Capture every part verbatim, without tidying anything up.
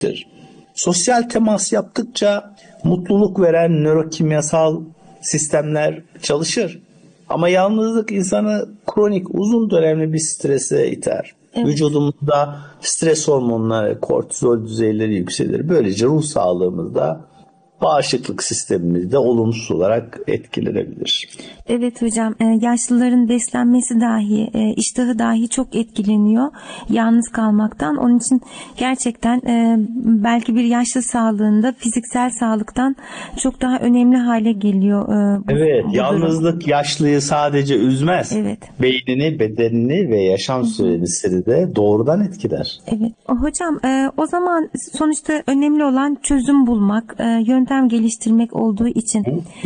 Sosyal temas yaptıkça mutluluk veren nörokimyasal sistemler çalışır. Ama yalnızlık insanı kronik, uzun dönemli bir strese iter. Evet. Vücudumuzda stres hormonları, kortizol düzeyleri yükselir. Böylece ruh sağlığımızda, bağışıklık sistemimizde olumsuz olarak etkilenebilir. Evet hocam, yaşlıların beslenmesi dahi, iştahı dahi çok etkileniyor yalnız kalmaktan. Onun için gerçekten belki bir yaşlı sağlığında fiziksel sağlıktan çok daha önemli hale geliyor. Bu, evet, bu yalnızlık durum. Yaşlıyı sadece üzmez. Evet. Beynini, bedenini ve yaşam süresini de doğrudan etkiler. Evet. Hocam, o zaman sonuçta önemli olan çözüm bulmak, yöntem geliştirmek olduğu için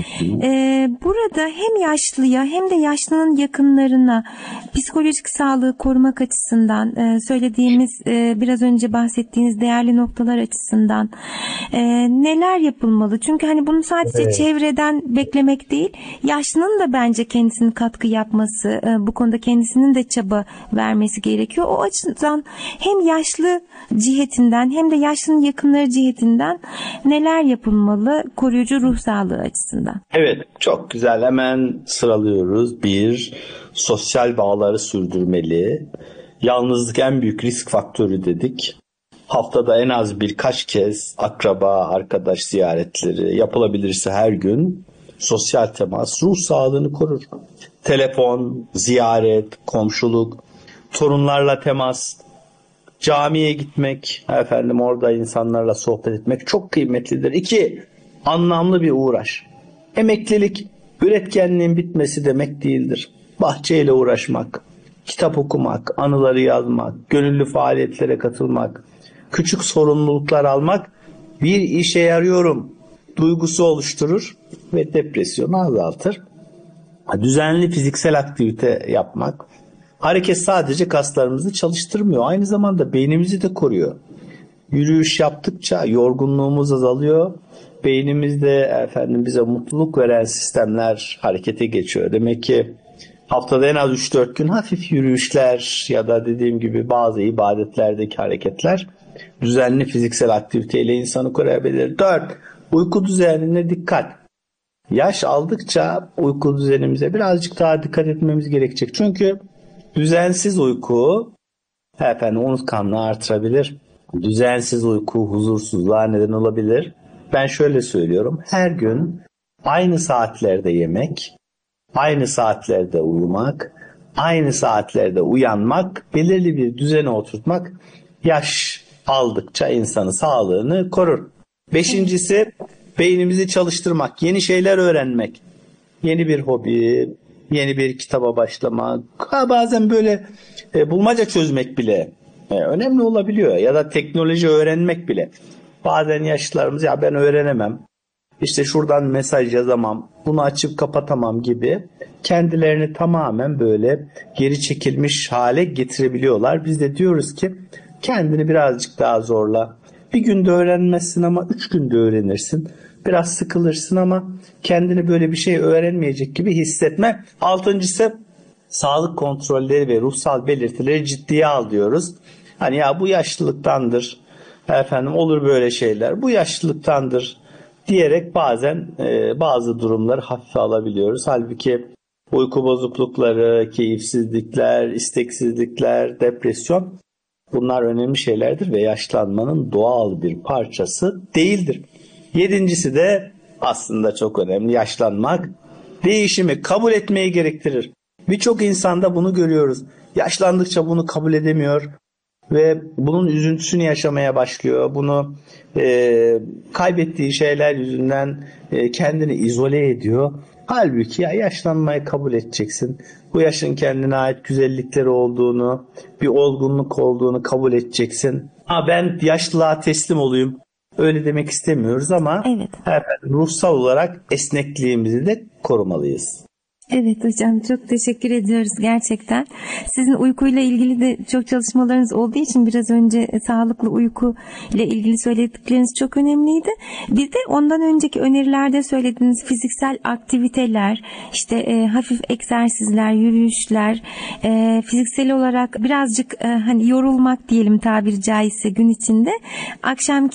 ee, burada hem yaşlıya hem de yaşlının yakınlarına psikolojik sağlığı korumak açısından e, söylediğimiz e, biraz önce bahsettiğiniz değerli noktalar açısından e, neler yapılmalı? Çünkü hani bunu sadece evet. çevreden beklemek değil, yaşlının da bence kendisinin katkı yapması, e, bu konuda kendisinin de çaba vermesi gerekiyor. O açıdan hem yaşlı cihetinden hem de yaşlının yakınları cihetinden neler yapılmalı koruyucu ruh sağlığı açısından? Evet, çok güzel. Hemen sıralıyoruz. Bir, sosyal bağları sürdürmeli. Yalnızlık en büyük risk faktörü dedik. Haftada en az birkaç kez akraba, arkadaş ziyaretleri yapılabilirse her gün sosyal temas ruh sağlığını korur. Telefon, ziyaret, komşuluk, torunlarla temas, camiye gitmek, efendim orada insanlarla sohbet etmek çok kıymetlidir. İki, anlamlı bir uğraş. Emeklilik, üretkenliğin bitmesi demek değildir. Bahçeyle uğraşmak, kitap okumak, anıları yazmak, gönüllü faaliyetlere katılmak, küçük sorumluluklar almak bir işe yarıyorum duygusu oluşturur ve depresyonu azaltır. Düzenli fiziksel aktivite yapmak, hareket sadece kaslarımızı çalıştırmıyor, aynı zamanda beynimizi de koruyor. Yürüyüş yaptıkça yorgunluğumuz azalıyor. Beynimizde efendim bize mutluluk veren sistemler harekete geçiyor. Demek ki haftada en az üç dört gün hafif yürüyüşler ya da dediğim gibi bazı ibadetlerdeki hareketler düzenli fiziksel aktiviteyle insanı koruyabilir. dört. Uyku düzenine dikkat. Yaş aldıkça uyku düzenimize birazcık daha dikkat etmemiz gerekecek. Çünkü düzensiz uyku efendim unutkanlığı artırabilir. Düzensiz uyku huzursuzluğa neden olabilir. Ben şöyle söylüyorum. Her gün aynı saatlerde yemek, aynı saatlerde uyumak, aynı saatlerde uyanmak, belirli bir düzene oturtmak yaş aldıkça insanın sağlığını korur. Beşincisi, beynimizi çalıştırmak, yeni şeyler öğrenmek. Yeni bir hobi, yeni bir kitaba başlamak, ha, bazen böyle e, bulmaca çözmek bile e, önemli olabiliyor. Ya da teknoloji öğrenmek bile. Bazen yaşlılarımız ya ben öğrenemem, İşte şuradan mesaj yazamam, bunu açıp kapatamam gibi kendilerini tamamen böyle geri çekilmiş hale getirebiliyorlar. Biz de diyoruz ki kendini birazcık daha zorla. Bir günde öğrenmezsin ama üç günde öğrenirsin. Biraz sıkılırsın ama kendini böyle bir şey öğrenmeyecek gibi hissetme. Altıncısı, sağlık kontrolleri ve ruhsal belirtileri ciddiye al diyoruz. Hani ya bu yaşlılıktandır, efendim olur böyle şeyler, bu yaşlılıktandır diyerek bazen e, bazı durumları hafife alabiliyoruz. Halbuki uyku bozuklukları, keyifsizlikler, isteksizlikler, depresyon, bunlar önemli şeylerdir ve yaşlanmanın doğal bir parçası değildir. Yedincisi de aslında çok önemli. Yaşlanmak değişimi kabul etmeyi gerektirir. Birçok insanda bunu görüyoruz. Yaşlandıkça bunu kabul edemiyor ve bunun üzüntüsünü yaşamaya başlıyor. Bunu e, kaybettiği şeyler yüzünden e, kendini izole ediyor. Halbuki ya yaşlanmayı kabul edeceksin. Bu yaşın kendine ait güzellikleri olduğunu, bir olgunluk olduğunu kabul edeceksin. Ha ben yaşlılığa teslim olayım, öyle demek istemiyoruz ama evet. efendim, ruhsal olarak esnekliğimizi de korumalıyız. Evet hocam, çok teşekkür ediyoruz gerçekten. Sizin uykuyla ilgili de çok çalışmalarınız olduğu için biraz önce e, sağlıklı uyku ile ilgili söyledikleriniz çok önemliydi. Bir de ondan önceki önerilerde söylediğiniz fiziksel aktiviteler, işte e, hafif egzersizler, yürüyüşler, e, fiziksel olarak birazcık e, hani yorulmak diyelim tabiri caizse gün içinde, akşamki